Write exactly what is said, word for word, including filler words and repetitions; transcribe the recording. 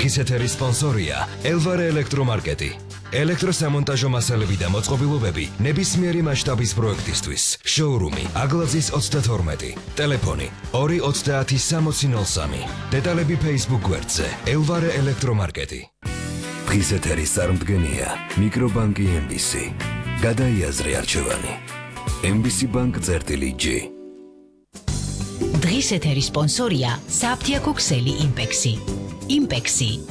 დღის ეთერის სპონსორია ელვარე ელექტრომარკეტი. ელექტროსამონტაჟო მასალები და მოწყობილობები ნებისმიერი მასშტაბის პროექტისთვის. შოურუმი აგლაძის ოცდათორმეტი. ტელეფონი ორი ოცდაათი სამოცი ნოლ სამი. დეტალები Facebook გვერდზე ელვარე ელექტრომარკეტი. დღის ეთერის წარმდგენია მიკრობანკი ემ ბი სი. გადაიაზრე არჩევანი. ემ ბი სი ბანკ წერტილი ჯი. დღის ეთერის სპონსორია საფთიაქო ქსელი იმპექსი. იმპექსი